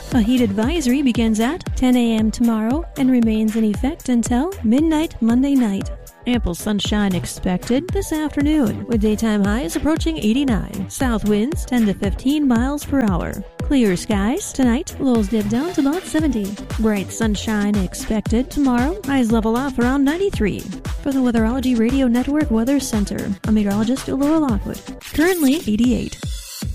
A heat advisory begins at 10 a.m. tomorrow and remains in effect until midnight Monday night. Ample sunshine expected this afternoon, with daytime highs approaching 89. South winds 10 to 15 miles per hour. Clear skies tonight, lows dip down to about 70. Bright sunshine expected tomorrow, highs level off around 93. For the Weatherology Radio Network Weather Center, I'm meteorologist Laura Lockwood. Currently 88.